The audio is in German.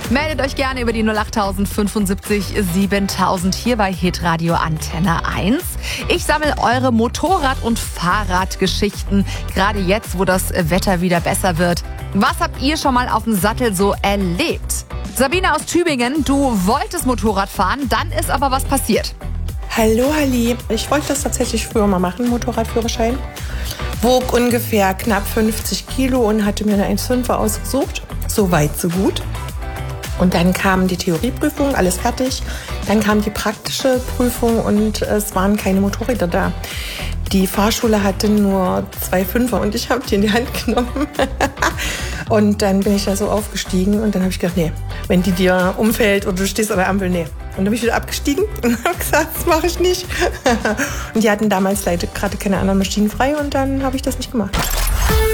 Meldet euch gerne über die 08000 75 7000 hier bei Hitradio Antenne 1. Ich sammle eure Motorrad- und Fahrradgeschichten, gerade jetzt, wo das Wetter wieder besser wird. Was habt ihr schon mal auf dem Sattel so erlebt? Sabine aus Tübingen, du wolltest Motorrad fahren, dann ist aber was passiert. Hallo Halli, ich wollte das tatsächlich früher mal machen, Motorradführerschein. Wog ungefähr knapp 50 Kilo und hatte mir eine 1,5er ausgesucht. So weit, so gut. Und dann kam die Theorieprüfung, alles fertig. Dann kam die praktische Prüfung und es waren keine Motorräder da. Die Fahrschule hatte nur 2 Fünfer und ich habe die in die Hand genommen. Und dann bin ich da so aufgestiegen und dann habe ich gedacht, nee, wenn die dir umfällt oder du stehst an der Ampel, nee. Und dann bin ich wieder abgestiegen und habe gesagt, das mache ich nicht. Und die hatten damals leider gerade keine anderen Maschinen frei und dann habe ich das nicht gemacht.